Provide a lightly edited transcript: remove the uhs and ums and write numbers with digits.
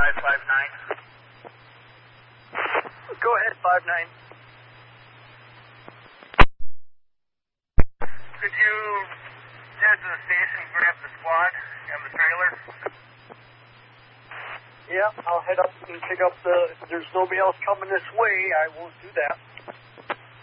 559. Go ahead, 59. Could you head to the station and grab the squad and the trailer? Yeah, I'll head up and pick up if there's nobody else coming this way, I won't do that.